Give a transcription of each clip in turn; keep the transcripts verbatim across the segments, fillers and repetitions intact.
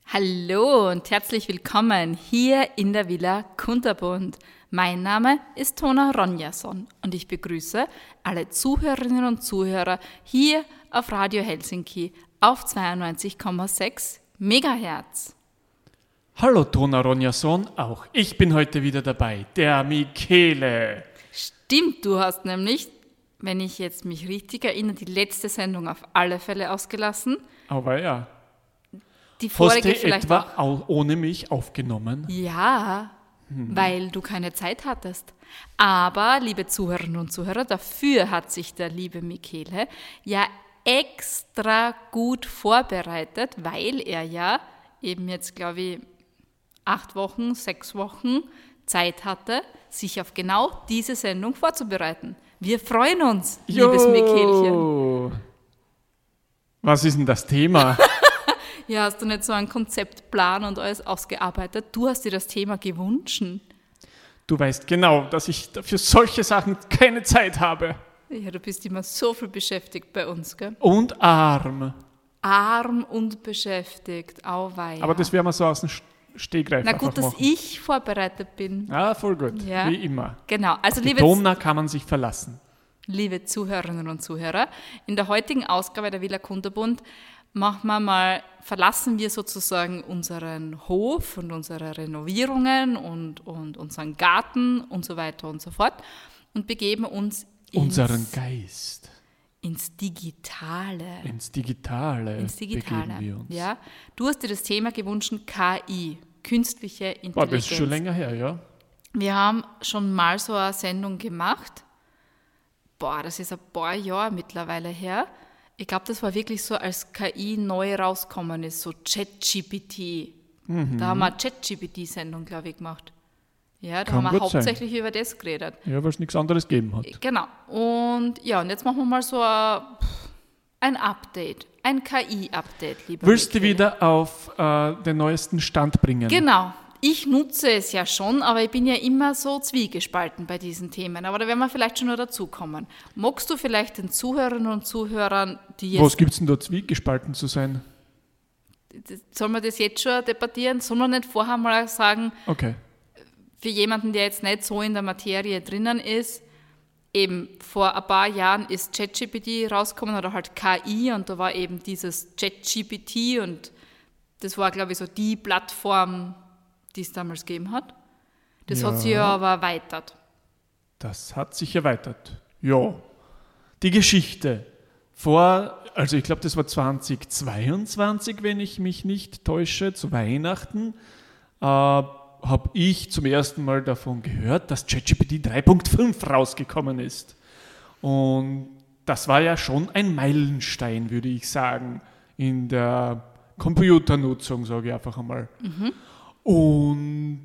Hallo und herzlich willkommen hier in der Villa Kunterbund. Mein Name ist Tona Ronjason und ich begrüße alle Zuhörerinnen und Zuhörer hier auf Radio Helsinki auf zweiundneunzig Komma sechs Megahertz. Hallo Tona Ronjason, auch ich bin heute wieder dabei, der Michele. Stimmt, du hast nämlich, wenn ich jetzt mich richtig erinnere, die letzte Sendung auf alle Fälle ausgelassen. Aber ja. Die vorige Hast du vielleicht etwa auch. auch ohne mich aufgenommen? Ja, hm. weil du keine Zeit hattest. Aber, liebe Zuhörerinnen und Zuhörer, dafür hat sich der liebe Michele ja extra gut vorbereitet, weil er ja eben jetzt, glaube ich, acht Wochen, sechs Wochen Zeit hatte, sich auf genau diese Sendung vorzubereiten. Wir freuen uns, Jo. liebes Michelchen. Was ist denn das Thema? Ja, hast du nicht so einen Konzeptplan und alles ausgearbeitet? Du hast dir das Thema gewünscht. Du weißt genau, dass ich für solche Sachen keine Zeit habe. Ja, du bist immer so viel beschäftigt bei uns, gell? Und arm. Arm und beschäftigt, auweia. Aber das werden wir so aus dem Stegreif Na gut, einfach dass machen. ich vorbereitet bin. Ah, voll gut, Ja. wie immer. Genau, also Auf die liebe, Domna kann man sich verlassen. liebe Zuhörerinnen und Zuhörer, in der heutigen Ausgabe der Villa Kunterbund machen wir mal, verlassen wir sozusagen unseren Hof und unsere Renovierungen und, und unseren Garten und so weiter und so fort und begeben uns Unseren ins, Geist. ins Digitale. Ins Digitale. Ins Digitale. begeben wir uns. Ja. Du hast dir das Thema gewünscht, K I, künstliche Intelligenz. Boah, das ist schon länger her, ja. Wir haben schon mal so eine Sendung gemacht. Boah, das ist ein paar Jahre mittlerweile her. Ich glaube, das war wirklich so, als K I neu rausgekommen ist, so ChatGPT. Mhm. Da haben wir eine ChatGPT-Sendung, glaube ich, gemacht. Ja, da Kann haben wir gut sein. hauptsächlich über das geredet. Ja, weil es nichts anderes gegeben hat. Genau. Und ja, und jetzt machen wir mal so ein, ein Update, ein K I-Update, lieber Willst du Michele. wieder auf äh, den neuesten Stand bringen? Genau. Ich nutze es ja schon, aber ich bin ja immer so zwiegespalten bei diesen Themen. Aber da werden wir vielleicht schon noch dazukommen. Magst du vielleicht den Zuhörerinnen und Zuhörern, die jetzt... Was gibt es denn da zwiegespalten zu sein? Sollen wir das jetzt schon debattieren? Sollen wir nicht vorher mal sagen, Okay. für jemanden, der jetzt nicht so in der Materie drinnen ist, eben vor ein paar Jahren ist ChatGPT rausgekommen oder halt K I und da war eben dieses ChatGPT und das war, glaube ich, so die Plattform, die es damals gegeben hat. Das Ja. hat sich ja aber erweitert. Das hat sich erweitert. Ja. Die Geschichte. Vor, also ich glaube, das war zweitausendzweiundzwanzig, wenn ich mich nicht täusche, zu Weihnachten, äh, habe ich zum ersten Mal davon gehört, dass ChatGPT drei Punkt fünf rausgekommen ist. Und das war ja schon ein Meilenstein, würde ich sagen, in der Computernutzung, sage ich einfach einmal. Mhm. Und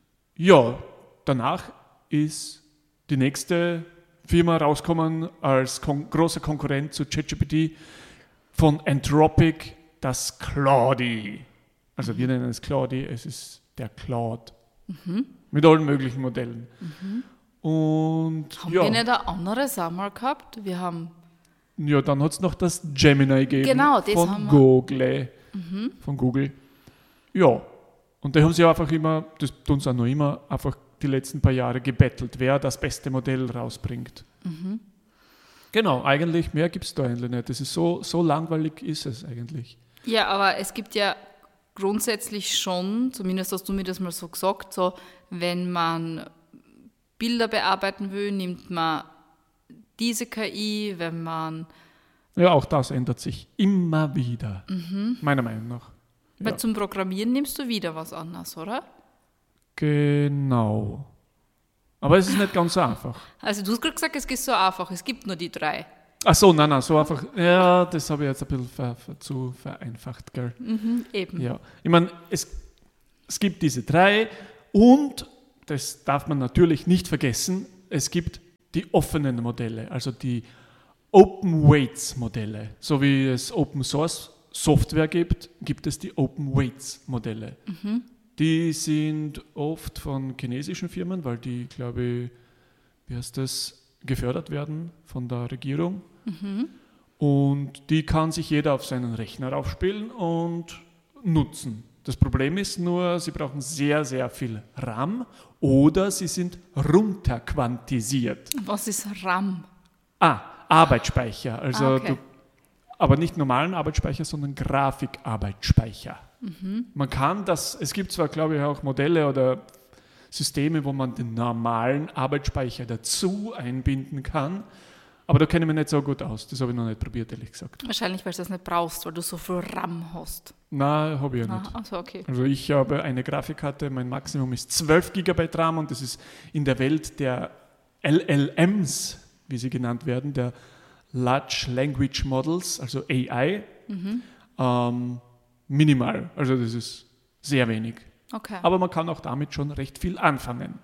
ja, danach ist die nächste Firma rausgekommen als kon- großer Konkurrent zu ChatGPT von Anthropic, das Claude. Also wir nennen es Claude, es ist der Claude. Mhm. Mit allen möglichen Modellen. Mhm. Und Haben ja, wir nicht ein anderes auch mal gehabt? Wir haben... ja, dann hat es noch das Gemini gegeben Genau, das von haben wir. Google. Mhm. Von Google. Ja, und da haben sie einfach immer, das tun sie auch noch immer, einfach die letzten paar Jahre gebettelt, wer das beste Modell rausbringt. Mhm. Genau, eigentlich mehr gibt es da eigentlich nicht. Das ist so, so langweilig ist es eigentlich. Ja, aber es gibt ja grundsätzlich schon, zumindest hast du mir das mal so gesagt, so, wenn man Bilder bearbeiten will, nimmt man diese K I, wenn man... Ja, auch das ändert sich immer wieder, Mhm. meiner Meinung nach. Weil Ja. zum Programmieren nimmst du wieder was anderes, oder? Genau. Aber es ist nicht ganz so einfach. Also du hast gerade gesagt, es ist so einfach, es gibt nur die drei. Ach so, nein, nein, so einfach. Ja, das habe ich jetzt ein bisschen ver, ver, zu vereinfacht, gell? Mhm, eben. Ja, ich meine, es, es gibt diese drei und, das darf man natürlich nicht vergessen, es gibt die offenen Modelle, also die Open Weights Modelle. So wie es Open Source Software gibt, gibt es die Open Weights Modelle. Mhm. Die sind oft von chinesischen Firmen, weil die, glaube ich, wie heißt das, gefördert werden von der Regierung. Mhm. Und die kann sich jeder auf seinen Rechner aufspielen und nutzen. Das Problem ist nur, sie brauchen sehr, sehr viel RAM oder sie sind runterquantisiert. Was ist RAM? Ah, Arbeitsspeicher. Also Ah, okay. du, aber nicht normalen Arbeitsspeicher, sondern Grafikarbeitsspeicher. Mhm. Man kann das, es gibt zwar, glaube ich, auch Modelle oder Systeme, wo man den normalen Arbeitsspeicher dazu einbinden kann, aber da kenne ich mich nicht so gut aus. Das habe ich noch nicht probiert, ehrlich gesagt. Wahrscheinlich, weil du das nicht brauchst, weil du so viel RAM hast. Nein, habe ich ja nicht. Ah, also okay. Also ich habe eine Grafikkarte, mein Maximum ist zwölf Gigabyte RAM und das ist in der Welt der L L Ms, wie sie genannt werden, der Large Language Models, also A I, Mhm. ähm, minimal. Also das ist sehr wenig. Okay. Aber man kann auch damit schon recht viel anfangen.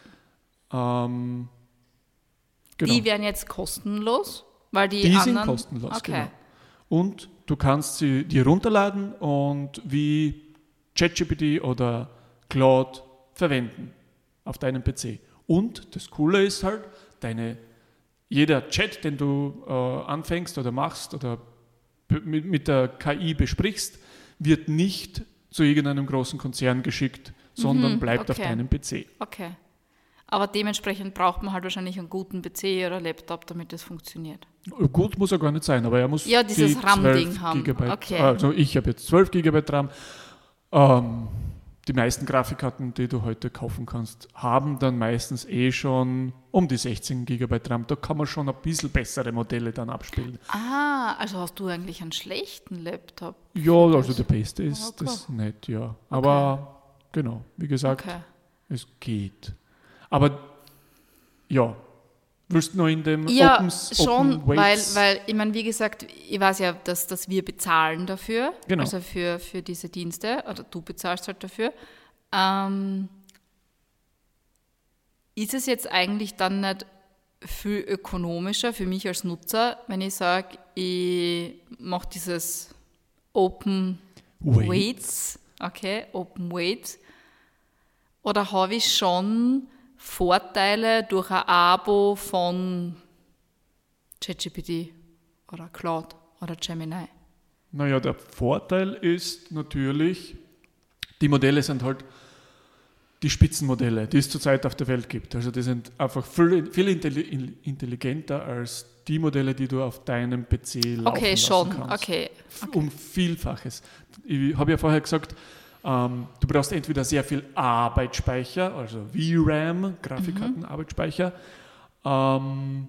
Ähm, genau. Die werden jetzt kostenlos, weil die, Die anderen... sind kostenlos, Okay. genau. Und du kannst sie dir runterladen und wie ChatGPT oder Claude verwenden auf deinem P C. Und das Coole ist halt, deine, jeder Chat, den du äh, anfängst oder machst oder b- mit, mit der K I besprichst, wird nicht zu irgendeinem großen Konzern geschickt, sondern Mhm, bleibt auf okay. deinem P C. Okay. Aber dementsprechend braucht man halt wahrscheinlich einen guten P C oder Laptop, damit das funktioniert. Gut muss er gar nicht sein, aber er muss Ja, dieses die RAM-Ding zwölf haben. Gigabyte, Okay. also ich habe jetzt zwölf Gigabyte RAM. Ähm, die meisten Grafikkarten, die du heute kaufen kannst, haben dann meistens eh schon um die sechzehn Gigabyte RAM. Da kann man schon ein bisschen bessere Modelle dann abspielen. Ah, also hast du eigentlich einen schlechten Laptop? Ja, für also das? der beste ist Okay. das nicht, ja. Aber genau, wie gesagt, Okay. es geht. Aber ja, willst du noch in dem Ja, Open, schon, Open weil, Weights- weil, ich meine, wie gesagt, ich weiß ja, dass, dass wir bezahlen dafür, Genau. also für, für diese Dienste, oder du bezahlst halt dafür. Ähm, ist es jetzt eigentlich dann nicht viel ökonomischer für mich als Nutzer, wenn ich sage, ich mache dieses Open Weights. Weights, okay, Open Weights, oder habe ich schon Vorteile durch ein Abo von ChatGPT oder Claude oder Gemini? Naja, der Vorteil ist natürlich, die Modelle sind halt die Spitzenmodelle, die es zurzeit auf der Welt gibt. Also die sind einfach viel, viel intelli- intelligenter als die Modelle, die du auf deinem P C laufen Okay, lassen schon, kannst. okay. Um Vielfaches. Ich habe ja vorher gesagt, ähm, du brauchst entweder sehr viel Arbeitsspeicher, also V RAM, Grafikkartenarbeitsspeicher, ähm,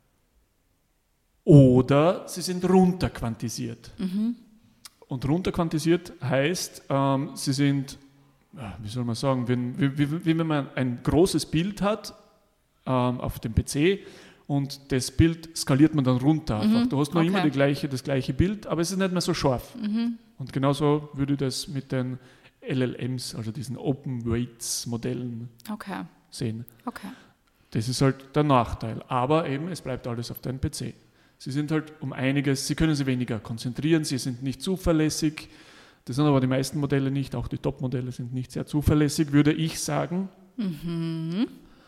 oder sie sind runterquantisiert. Und runterquantisiert heißt, ähm, sie sind, ja, wie soll man sagen, wenn, wie, wie, wie wenn man ein großes Bild hat ähm, auf dem P C und das Bild skaliert man dann runter. Einfach. Du hast noch okay. immer die gleiche, das gleiche Bild, aber es ist nicht mehr so scharf. Und genauso würde ich das mit den L L Ms, also diesen Open Weights Modellen Okay, sehen. okay. Das ist halt der Nachteil. Aber eben, es bleibt alles auf deinem P C. Sie sind halt um einiges, sie können sich weniger konzentrieren, sie sind nicht zuverlässig. Das sind aber die meisten Modelle nicht, auch die Top-Modelle sind nicht sehr zuverlässig, würde ich sagen. Mhm.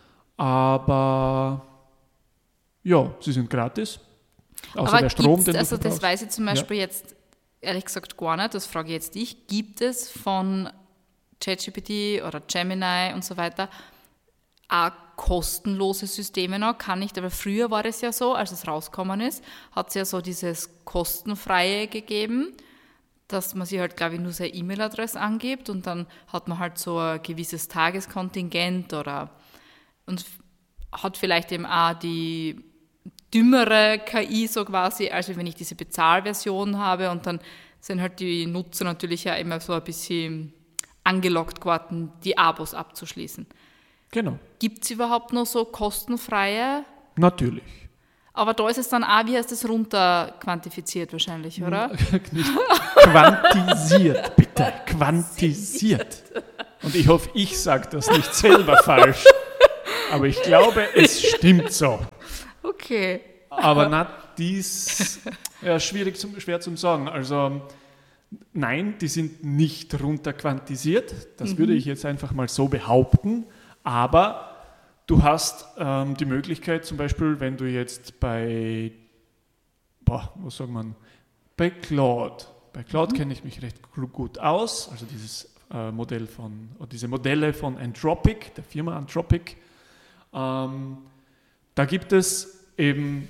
Aber ja, sie sind gratis. Außer Aber der Strom, gibt's, den du also das verbrauchst. weiß ich zum Beispiel jetzt ehrlich gesagt gar nicht, das frage ich jetzt dich, gibt es von ChatGPT oder Gemini und so weiter auch kostenlose Systeme noch? Kann nicht, aber früher war es ja so, als es rausgekommen ist, hat es ja so dieses kostenfreie gegeben, dass man sich halt, glaube ich, nur seine E-Mail-Adresse angibt und dann hat man halt so ein gewisses Tageskontingent oder und hat vielleicht eben auch die dümmere K I so quasi, also wenn ich diese Bezahlversion habe und dann sind halt die Nutzer natürlich ja immer so ein bisschen angelockt geworden, die Abos abzuschließen. Genau, Gibt es überhaupt noch so kostenfreie? natürlich. Aber da ist es dann auch, wie heißt das, runter quantifiziert wahrscheinlich, oder? Nicht quantisiert, bitte. Quantisiert. Und ich hoffe, ich sage das nicht selber falsch. Aber ich glaube, es stimmt so. Okay. Aber na, dies ja, schwierig zum, schwer zum sagen. Also nein, die sind nicht runter quantisiert. Das mhm. würde ich jetzt einfach mal so behaupten. Aber du hast ähm, die Möglichkeit, zum Beispiel, wenn du jetzt bei, boah, was sagt man, bei Claude Bei Cloud mhm. kenne ich mich recht gut aus, also dieses äh, Modell von, oder diese Modelle von Anthropic, der Firma Anthropic. Ähm, da gibt es eben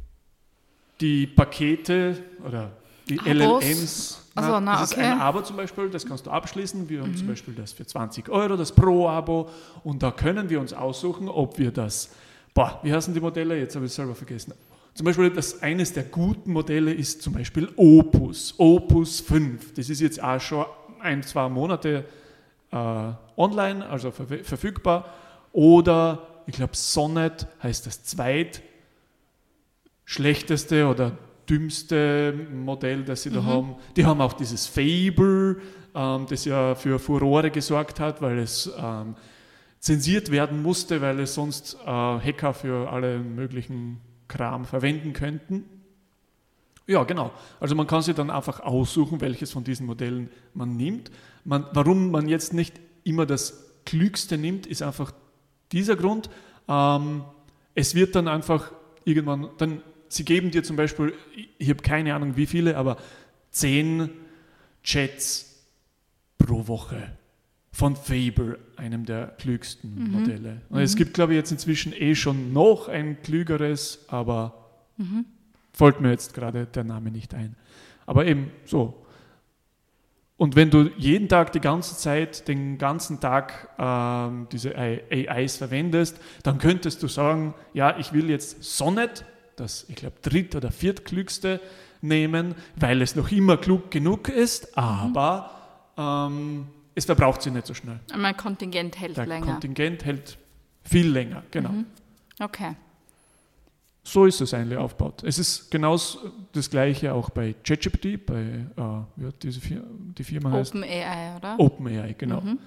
die Pakete oder die Abos? L L Ms. Also, na, das okay. ist ein Abo zum Beispiel, das kannst du abschließen. Wir haben mhm. zum Beispiel das für zwanzig Euro, das Pro-Abo. Und da können wir uns aussuchen, ob wir das, boah, wie heißen die Modelle? Jetzt habe ich es selber vergessen. Zum Beispiel, das eines der guten Modelle ist zum Beispiel Opus, Opus fünf. Das ist jetzt auch schon ein, zwei Monate äh, online, also ver- verfügbar. Oder, ich glaube, Sonnet heißt das zweitschlechteste oder dümmste Modell, das sie da mhm. haben. Die haben auch dieses Fable, ähm, das ja für Furore gesorgt hat, weil es ähm, zensiert werden musste, weil es sonst äh, Hacker für alle möglichen Kram verwenden könnten. Ja, genau. Also man kann sich dann einfach aussuchen, welches von diesen Modellen man nimmt. Man, warum man jetzt nicht immer das Klügste nimmt, ist einfach dieser Grund. Ähm, es wird dann einfach irgendwann, dann, sie geben dir zum Beispiel, ich habe keine Ahnung wie viele, aber zehn Chats pro Woche von Fable, einem der klügsten mhm. Modelle. Und mhm. es gibt, glaube ich, jetzt inzwischen eh schon noch ein klügeres, aber mhm. fällt mir jetzt gerade der Name nicht ein. Aber eben so. Und wenn du jeden Tag die ganze Zeit, den ganzen Tag ähm, diese A Is verwendest, dann könntest du sagen, ja, ich will jetzt Sonnet, das, ich glaube, dritt- oder viertklügste nehmen, weil es noch immer klug genug ist, aber ähm, es verbraucht sich nicht so schnell. Mein Kontingent hält Der länger. Kontingent hält viel länger, genau. Mhm. Okay. So ist es eigentlich aufgebaut. Es ist genau das Gleiche auch bei ChatGPT, bei, äh, wie hat diese Fir- die Firma heißt? OpenAI, oder? OpenAI, genau. Mhm.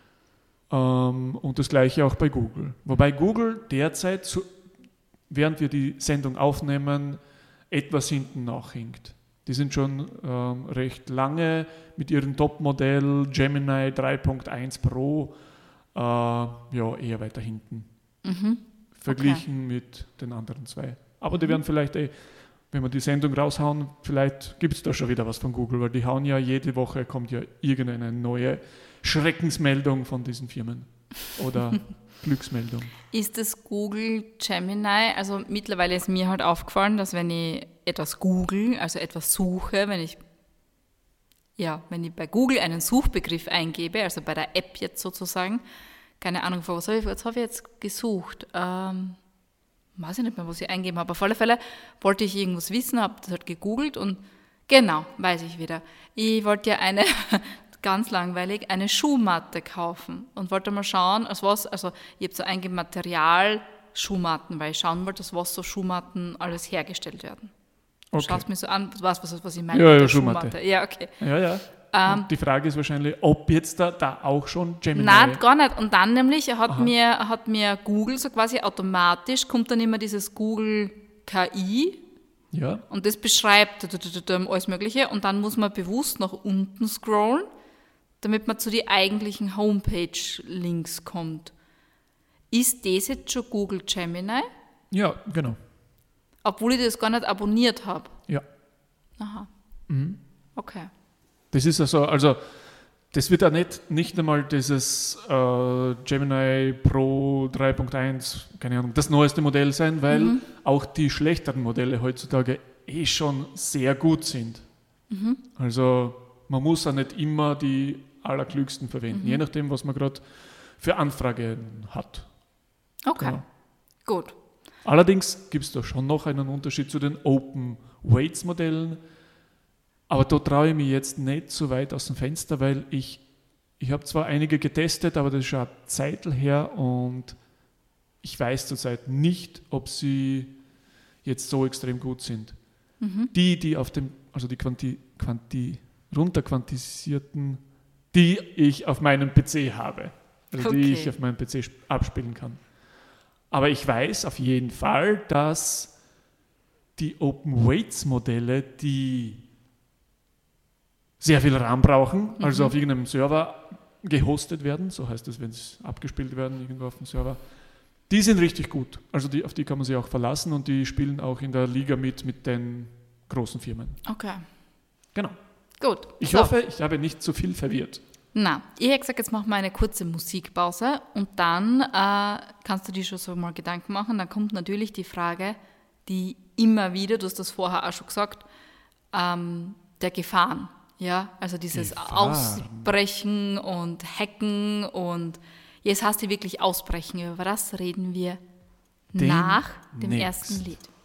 Ähm, und das Gleiche auch bei Google. Wobei Google derzeit, so, während wir die Sendung aufnehmen, etwas hinten nachhinkt. Die sind schon ähm, recht lange mit ihrem Top-Modell Gemini drei Punkt eins Pro äh, ja, eher weiter hinten. Mhm. Verglichen okay. mit den anderen zwei. Aber die werden vielleicht, ey, wenn wir die Sendung raushauen, vielleicht gibt es da schon wieder was von Google, weil die hauen ja jede Woche, kommt ja irgendeine neue Schreckensmeldung von diesen Firmen oder Glücksmeldung. Ist das Google Gemini? Also mittlerweile ist mir halt aufgefallen, dass wenn ich etwas google, also etwas suche, wenn ich ja, wenn ich bei Google einen Suchbegriff eingebe, also bei der App jetzt sozusagen, keine Ahnung, für was habe ich, was habe ich jetzt gesucht? Ähm, weiß ich nicht mehr, was ich eingeben habe. Auf alle Fälle wollte ich irgendwas wissen, habe das halt gegoogelt und genau, weiß ich wieder. Ich wollte ja eine, ganz langweilig, eine Schuhmatte kaufen und wollte mal schauen, aus was, also ich habe so eingegeben Material Schuhmatten, weil ich schauen wollte, aus was so Schuhmatten alles hergestellt werden. Du Okay. schaust mir so an, du weißt, was, was ich meine Ja, mit ja, der Schuhmatte. Schuhmatte. Ja, okay. Ja, ja. Ähm, Und die Frage ist wahrscheinlich, ob jetzt da, da auch schon Gemini... Nein, gar nicht. Und dann nämlich hat mir, hat mir Google so quasi automatisch, kommt dann immer dieses Google K I Ja. und das beschreibt alles Mögliche und dann muss man bewusst nach unten scrollen, damit man zu den eigentlichen Homepage-Links kommt. Ist das jetzt schon Google Gemini? Ja, genau. Obwohl ich das gar nicht abonniert habe. Ja. Aha. Mhm. Okay. Das ist also, also das wird auch nicht, nicht einmal dieses äh, Gemini Pro drei Punkt eins, keine Ahnung, das neueste Modell sein, weil mhm. auch die schlechteren Modelle heutzutage eh schon sehr gut sind. Mhm. Also man muss auch nicht immer die allerklügsten verwenden, mhm. je nachdem, was man gerade für Anfragen hat. Okay, genau. Gut. Allerdings gibt es da schon noch einen Unterschied zu den Open Weights Modellen. Aber da traue ich mich jetzt nicht so weit aus dem Fenster, weil ich, ich habe zwar einige getestet, aber das ist schon eine Zeit her und ich weiß zurzeit nicht, ob sie jetzt so extrem gut sind. Mhm. Die, die auf dem, also die Quanti, Quanti, runterquantisierten, die ich auf meinem P C habe, also okay. die ich auf meinem P C abspielen kann. Aber ich weiß auf jeden Fall, dass die Open Weights Modelle, die sehr viel RAM brauchen, also mhm. auf irgendeinem Server gehostet werden, so heißt es, wenn sie abgespielt werden, irgendwo auf dem Server, die sind richtig gut. Also die, auf die kann man sich auch verlassen und die spielen auch in der Liga mit, mit den großen Firmen. Okay. Genau. Gut. Ich so. hoffe, ich habe nicht zu viel verwirrt. Na, ich hätte gesagt, jetzt machen wir eine kurze Musikpause und dann äh, kannst du dir schon so mal Gedanken machen. Dann kommt natürlich die Frage, die immer wieder, du hast das vorher auch schon gesagt, ähm, der Gefahren. Ja, also dieses Gefahren. Ausbrechen und Hacken und jetzt hast du wirklich Ausbrechen. Über das reden wir Demnächst. nach dem ersten Lied.